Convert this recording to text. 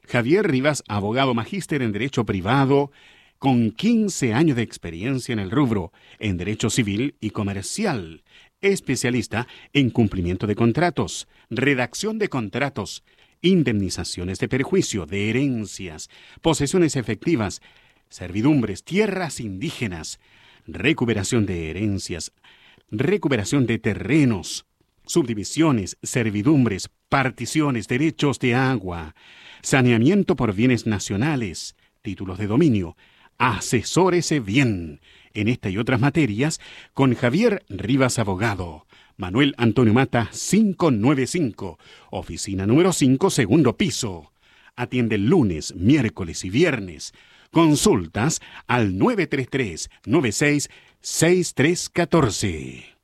Javier Rivas, abogado magíster en Derecho Privado, con 15 años de experiencia en el rubro, en Derecho Civil y Comercial, especialista en cumplimiento de contratos, redacción de contratos, indemnizaciones de perjuicio, de herencias, posesiones efectivas, servidumbres, tierras indígenas, recuperación de herencias, recuperación de terrenos, subdivisiones, servidumbres, particiones, derechos de agua, saneamiento por bienes nacionales, títulos de dominio. Asesórese bien en esta y otras materias con Javier Rivas Abogado. Manuel Antonio Mata 595, oficina número 5, segundo piso. Atiende lunes, miércoles y viernes. Consultas al 933-96-6314.